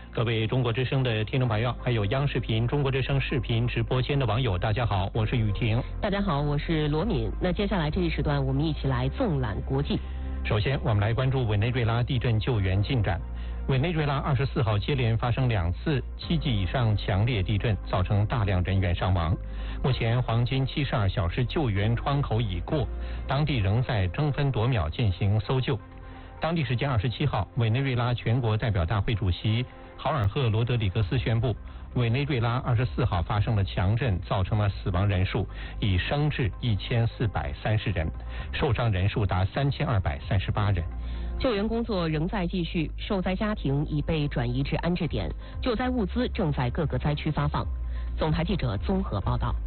各位中国之声的听众朋友，还有央视频中国之声视频直播间的网友，大家好，我是雨婷。 大家好，我是罗敏。那接下来这一时段，我们一起来纵览国际。 首先，我们来关注委内瑞拉地震救援进展。委内瑞拉24号接连发生2次7级以上强烈地震，造成大量人员伤亡。目前黄金72小时救援窗口已过，当地仍在争分夺秒进行搜救。当地时间27号，委内瑞拉全国代表大会主席豪尔赫·罗德里格斯宣布，委内瑞拉24号发生了强震，造成了死亡人数已升至1430人，受伤人数达3238人。 救援工作仍在继续，受灾家庭已被转移至安置点，救灾物资正在各个灾区发放。总台记者综合报道。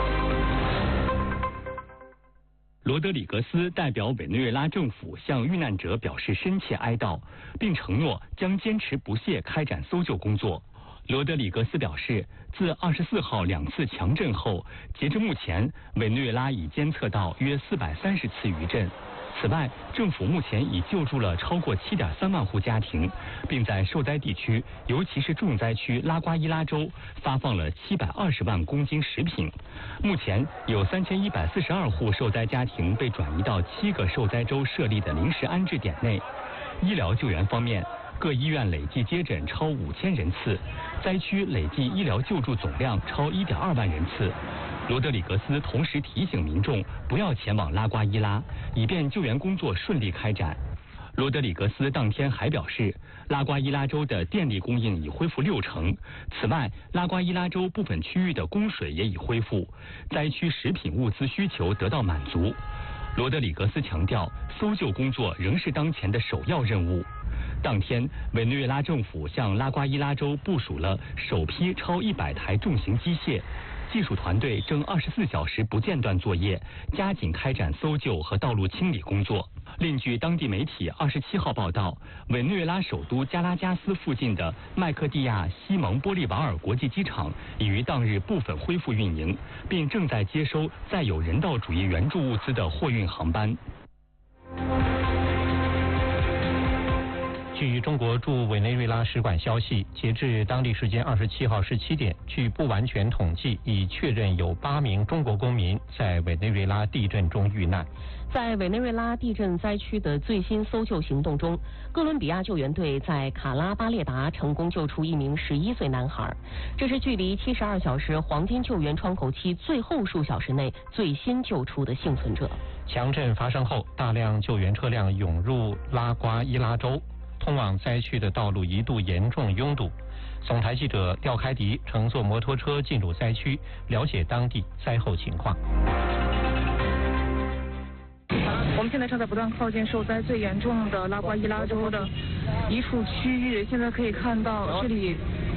罗德里格斯代表委内瑞拉政府向遇难者表示深切哀悼，并承诺将坚持不懈开展搜救工作。罗德里格斯表示，自24号2次强震后，截至目前，委内瑞拉已监测到约430次余震。此外，政府目前已救助了超过7.3万户家庭，并在受灾地区，尤其是重灾区拉瓜伊拉州，发放了720万公斤食品。目前有3142户受灾家庭被转移到7个受灾州设立的临时安置点内。医疗救援方面，各医院累计接诊超5000人次，灾区累计医疗救助总量超1.2万人次。罗德里格斯同时提醒民众不要前往拉瓜伊拉，以便救援工作顺利开展。罗德里格斯当天还表示，拉瓜伊拉州的电力供应已恢复60%，此外，拉瓜伊拉州部分区域的供水也已恢复，灾区食品物资需求得到满足。罗德里格斯强调，搜救工作仍是当前的首要任务。当天，委内瑞拉政府向拉瓜伊拉州部署了首批超100台重型机械，技术团队正24小时不间断作业，加紧开展搜救和道路清理工作。另据当地媒体27号报道，委内瑞拉首都加拉加斯附近的麦克蒂亚西蒙波利瓦尔国际机场已于当日部分恢复运营，并正在接收载有人道主义援助物资的货运航班。 据中国驻委内瑞拉使馆消息，截至当地时间27号17点，据不完全统计，已确认有8名中国公民在委内瑞拉地震中遇难。 在委内瑞拉地震灾区的最新搜救行动中，哥伦比亚救援队在卡拉巴列达成功救出一名11岁男孩，这是距离72小时黄金救援窗口期最后数小时内最新救出的幸存者。 强震发生后，大量救援车辆涌入拉瓜伊拉州，通往灾区的道路一度严重拥堵。总台记者廖开迪乘坐摩托车进入灾区，了解当地灾后情况。 我们现在正在不断靠近受灾最严重的拉瓜伊拉州的一处区域，现在可以看到这里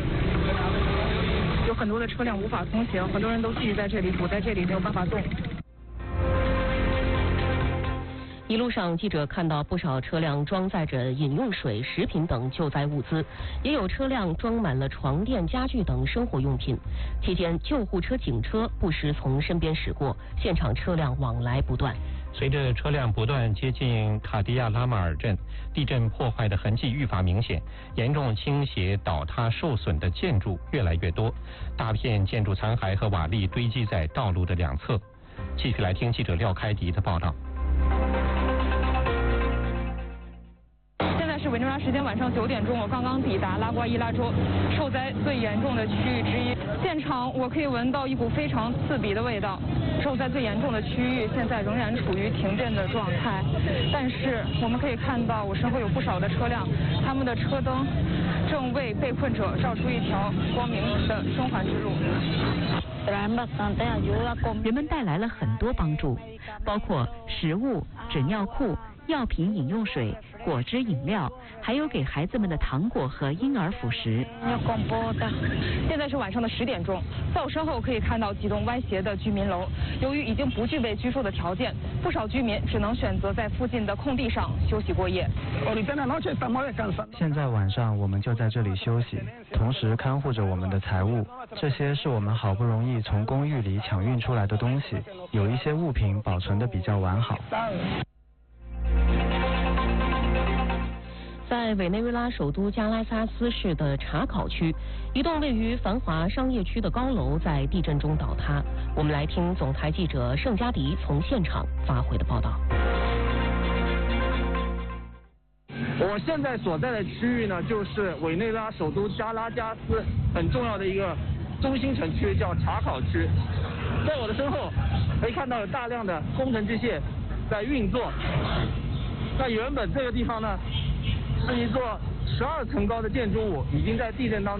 有很多的车辆无法通行，很多人都聚集在这里，堵在这里，没有办法动。 一路上，记者看到不少车辆装载着饮用水、食品等救灾物资，也有车辆装满了床垫、家具等生活用品。期间，救护车、警车不时从身边驶过，现场车辆往来不断。 随着车辆不断接近卡迪亚拉马尔镇，地震破坏的痕迹愈发明显，严重倾斜、倒塌、受损的建筑越来越多，大片建筑残骸和瓦砾堆积在道路的两侧。继续来听记者廖开迪的报道。 是委内瑞拉时间晚上9点钟，我刚刚抵达拉瓜伊拉州受灾最严重的区域之一。现场我可以闻到一股非常刺鼻的味道。受灾最严重的区域现在仍然处于停震的状态，但是我们可以看到我身后有不少的车辆，他们的车灯正为被困者照出一条光明的生还之路。 人们带来了很多帮助，包括食物、纸尿裤、药品、饮用水、果汁饮料，还有给孩子们的糖果和婴儿辅食。 现在是晚上的10点钟，在我身后可以看到几栋歪斜的居民楼，由于已经不具备居住的条件，不少居民只能选择在附近的空地上休息过夜。 现在晚上我们就在这里休息，同时看护着我们的财物，这些是我们好不容易从公寓里抢运出来的东西，有一些物品保存得比较完好。 在在委内瑞拉首都加拉萨斯市的查考区，一栋位于繁华商业区的高楼在地震中倒塌。我们来听总台记者盛佳迪从现场发回的报道。 我现在所在的区域呢，就是委内瑞拉首都加拉加斯很重要的一个中心城区，叫查考区。在我的身后可以看到有大量的工程机械在运作。那原本这个地方呢，是一座12层高的建筑物，已经在地震当中